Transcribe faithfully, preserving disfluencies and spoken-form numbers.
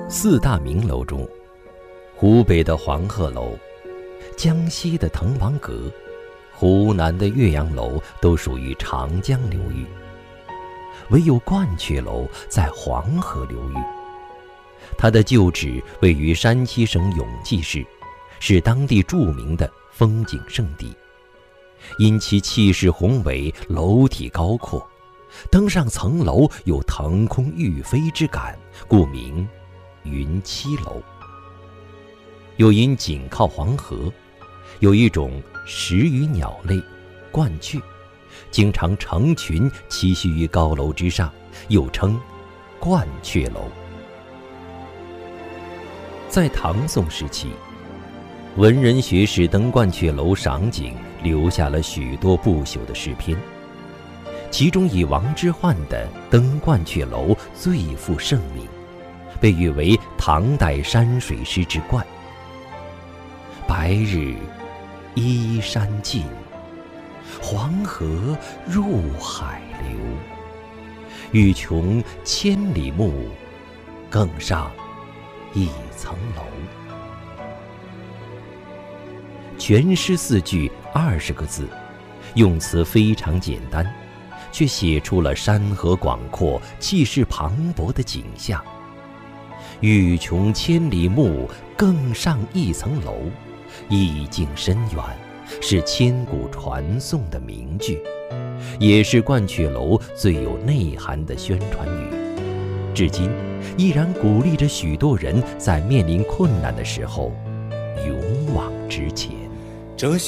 四大名楼中，湖北的黄鹤楼、江西的滕王阁、湖南的岳阳楼都属于长江流域，唯有鹳雀楼在黄河流域。它的旧址位于山西省永济市，是当地著名的风景胜地。因其气势宏伟，楼体高阔，登上层楼有腾空欲飞之感，故名云栖楼。又因紧靠黄河，有一种食鱼鸟类鹳雀，经常成群栖息于高楼之上，又称鹳雀楼。在唐宋时期，文人学士登鹳雀楼赏景，留下了许多不朽的诗篇，其中以王之涣的《登鹳雀楼》最负盛名，被誉为唐代山水诗之冠。白日依山尽，黄河入海流。欲穷千里目，更上一层楼。全诗四句二十个字，用词非常简单，却写出了山河广阔、气势磅礴的景象。欲穷千里目，更上一层楼，意境深远，是千古传颂的名句，也是鹳雀楼最有内涵的宣传语。至今依然鼓励着许多人在面临困难的时候勇往直前。 这些